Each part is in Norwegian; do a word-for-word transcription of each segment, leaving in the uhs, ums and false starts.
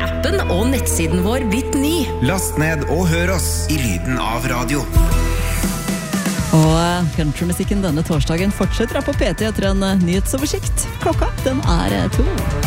appen og nettsiden vår blitt ny. Last ned og hør oss i lyden av radio. Og countrymusikken denne torsdagen fortsetter her på P T etter en nyhetsoversikt. Klokka, den er to.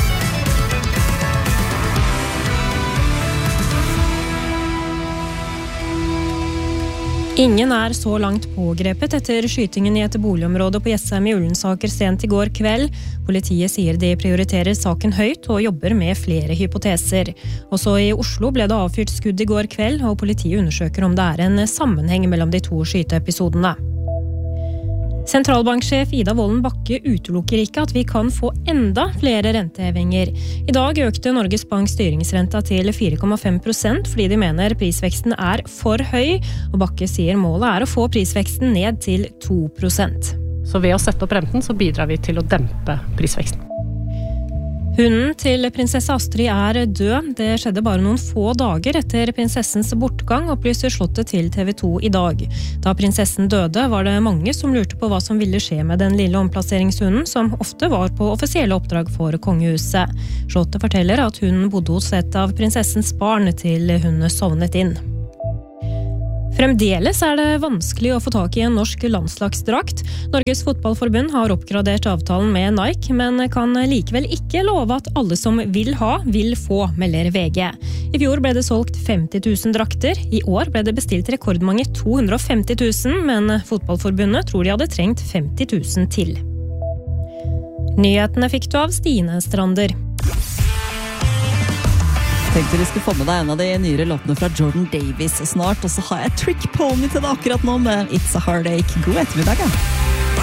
Ingen er så langt pågrepet etter skytingen i et boligområde på Jessheim i Ullensaker sent i går kveld. Politiet sier de prioriterer saken høyt og jobber med flere hypoteser. Også i Oslo ble det avfyrt skudd i går kveld, og politiet undersøker om det er en sammenheng mellom de to skyteepisodene. Sentralbanksjef Ida Wolden Bakke utelukker ikke at vi kan få enda flere rentehevinger. I dag økte Norges Bank styringsrenta til fire komma fem prosent fordi de mener prisveksten er for høy, og Bakke sier målet er å få prisveksten ned til to prosent. Så ved å sette opp renten så bidrar vi til å dempe prisveksten. Hunden til prinsesse Astrid er død. Det skjedde bare noen få dager etter prinsessens bortgang, opplyser slottet til T V to i dag. Da prinsessen døde, var det mange som lurte på hva som ville skje med den lille omplasseringshunden, som ofte var på offisielle oppdrag for kongehuset. Slottet forteller at hunden bodde hos et av prinsessens barn til hun sovnet inn. Fremdeles er det vanskelig å få tak i en norsk landslagsdrakt. Norges fotballforbund har oppgradert avtalen med Nike, men kan likevel ikke love at alle som vil ha, vil få, melder V G. I fjor ble det solgt femti tusen drakter. I år ble det bestilt rekordmange to hundre og femti tusen, men fotballforbundet tror de hadde trengt femti tusen til. Nyhetene fikk du av Stine Strander. Tenkte du skulle få med deg en av de nyere låtene fra Jordan Davis snart, og så har jeg Trick Pony til deg akkurat nå med It's a Heartache. God ettermiddag, ja.